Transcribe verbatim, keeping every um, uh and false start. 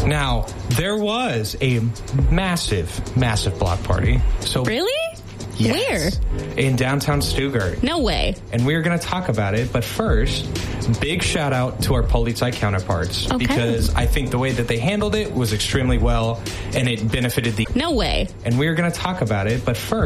Now, there was a massive, massive block party. So Really? Yes, where? In downtown Stuttgart. No way. And we're going to talk about it. But first, big shout out to our Polizei counterparts. Okay. Because I think the way that they handled it was extremely well, and it benefited the... No way. And we're going to talk about it. But first...